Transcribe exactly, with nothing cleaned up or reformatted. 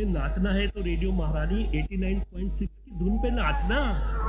तुझे नाचना है तो रेडियो महारानी एटी नाइन पॉइंट सिक्स की धुन पे नाचना।